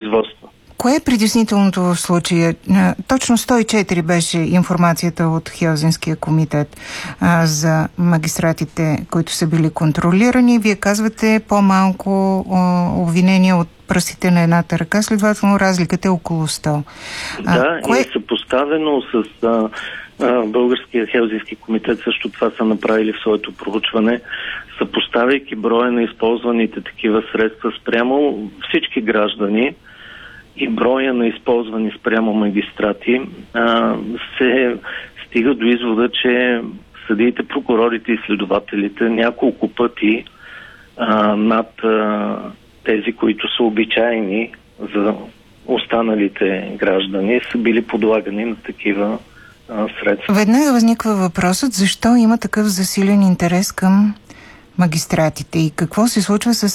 производства. Кое е притеснителното в случая? Точно 104 беше информацията от Хелзинския комитет за магистратите, които са били контролирани. Вие казвате по-малко обвинения от пръстите на едната ръка, следователно разликата е около 100. И е съпоставено с Българския Хелзински комитет, също това са направили в своето проучване, съпоставяйки броя на използваните такива средства спрямо всички граждани и броя на използвани спрямо магистрати, се стига до извода, че съдиите, прокурорите и следователите няколко пъти над тези, които са обичайни за останалите граждани, са били подлагани на такива средства. Веднага възниква въпросът, защо има такъв засилен интерес към магистратите и какво се случва с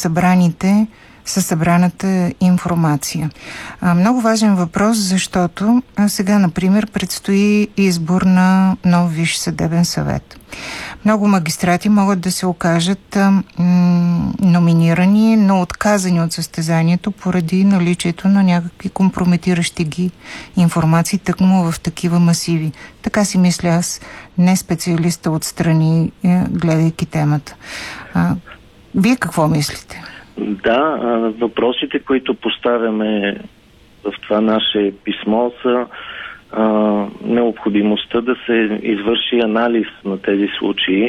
събраната информация. Много важен въпрос, защото сега, например, предстои избор на нов Висш съдебен съвет. Много магистрати могат да се окажат номинирани, но отказани от състезанието поради наличието на някакви компрометиращи ги информации, тъкмо в такива масиви. Така си мисля аз, не специалиста отстрани, гледайки темата. Вие какво мислите? Да, въпросите, които поставяме в това наше писмо, са необходимостта да се извърши анализ на тези случаи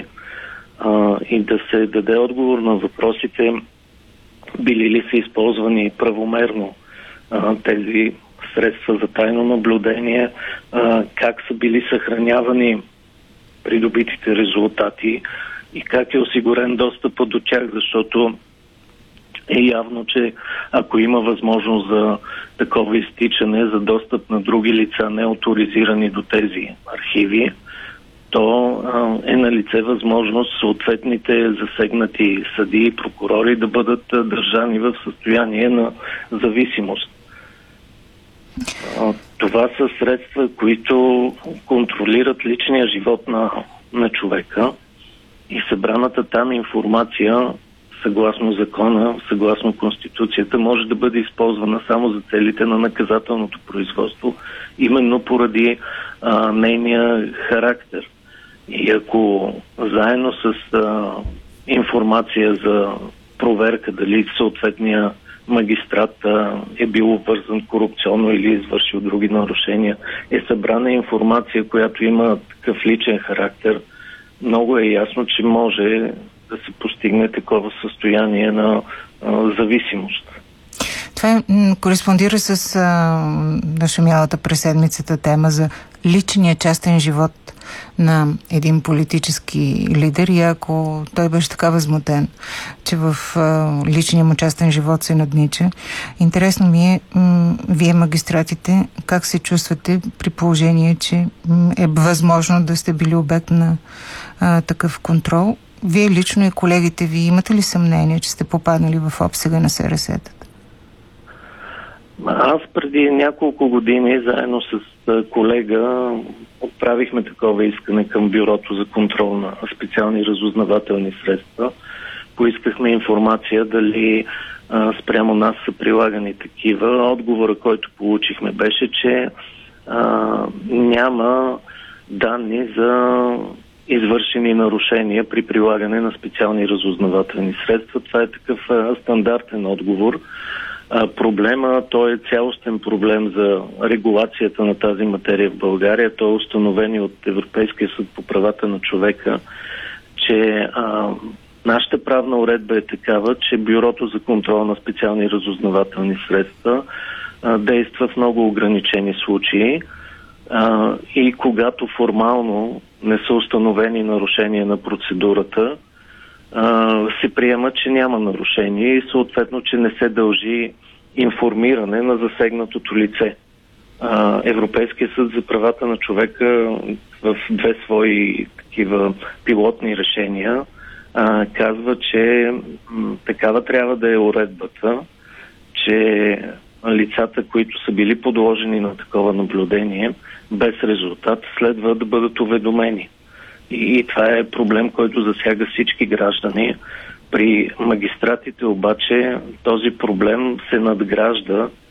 и да се даде отговор на въпросите били ли са използвани правомерно тези средства за тайно наблюдение, как са били съхранявани придобитите резултати и как е осигурен достъпът до тях, защото е явно, че ако има възможност за такова изтичане, за достъп на други лица, не оторизирани до тези архиви, то е налице възможност съответните засегнати съдии и прокурори да бъдат държани в състояние на зависимост. Това са средства, които контролират личния живот на човека и събраната там информация, съгласно закона, съгласно Конституцията, може да бъде използвана само за целите на наказателното производство, именно поради нейния характер. И ако заедно с информация за проверка дали съответния магистрат е бил обвързан корупционно или извършил други нарушения, е събрана информация, която има такъв личен характер, много е ясно, че може да се постигне такова състояние на зависимост. Това кореспондира с нашумялата през седмицата тема за личния частен живот на един политически лидер и ако той беше така възмутен, че в личния му частен живот се наднича. Интересно ми е, вие магистратите, как се чувствате при положение, че е възможно да сте били обект на такъв контрол? Вие лично и колегите ви имате ли съмнение, че сте попаднали в обсега на СРС-тата? Аз преди няколко години заедно с колега отправихме такова искане към Бюрото за контрол на специални разузнавателни средства. Поискахме информация дали спрямо нас са прилагани такива. Отговора, който получихме, беше, че няма данни за извършени нарушения при прилагане на специални разузнавателни средства. Това е такъв стандартен отговор. Проблема, той е цялостен проблем за регулацията на тази материя в България. Той е установен и от Европейския съд по правата на човека, че нашата правна уредба е такава, че Бюрото за контрол на специални разузнавателни средства действа в много ограничени случаи и когато формално не са установени нарушения на процедурата, се приема, че няма нарушение и съответно, че не се дължи информиране на засегнатото лице. Европейския съд за правата на човека в две свои такива пилотни решения казва, че такава трябва да е уредбата, че лицата, които са били подложени на такова наблюдение без резултат, следва да бъдат уведомени. И това е проблем, който засяга всички граждани. При магистратите обаче този проблем се надгражда